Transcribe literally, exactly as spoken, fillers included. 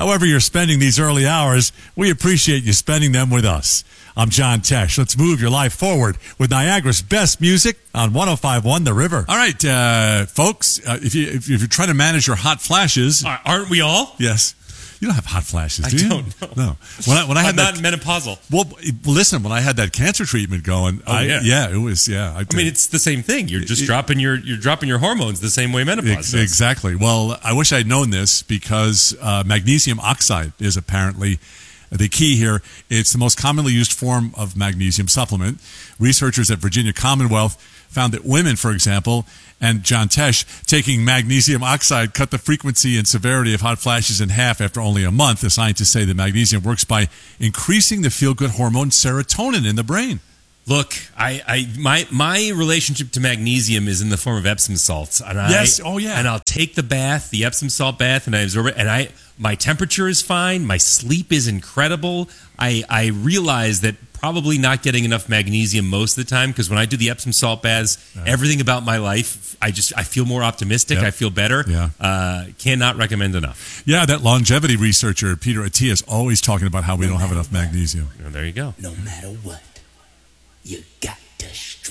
However you're spending these early hours, we appreciate you spending them with us. I'm John Tesh. Let's move your life forward with Niagara's best music on one oh five point one The River. All right, uh, folks, uh, if, you, if you're trying to manage your hot flashes... Uh, aren't we all? Yes. You don't have hot flashes, do I you? don't know. No. When I, when I had I'm that, not menopausal. Well, listen, when I had that cancer treatment going, Oh, I, yeah. yeah, it was, yeah. I, I mean, it's the same thing. You're just It- dropping your you're dropping your hormones the same way menopause Ex- does. Exactly. Well, I wish I'd known this because uh, magnesium oxide is apparently the key here. It's the most commonly used form of magnesium supplement. Researchers at Virginia Commonwealth found that women, for example, and John Tesh, taking magnesium oxide cut the frequency and severity of hot flashes in half after only a month. The scientists say that magnesium works by increasing the feel-good hormone serotonin in the brain. Look, I, I my my relationship to magnesium is in the form of Epsom salts. And I, Yes. Oh, yeah. And I'll take the bath, the Epsom salt bath, and I absorb it. And I my temperature is fine. My sleep is incredible. I I realize that probably not getting enough magnesium most of the time because when I do the Epsom salt baths, everything about my life, I just I feel more optimistic. Yep. I feel better. Yeah. Uh, cannot recommend enough. Yeah, that longevity researcher, Peter Attia, is always talking about how we don't have enough magnesium. Well, there you go. No matter what, you got to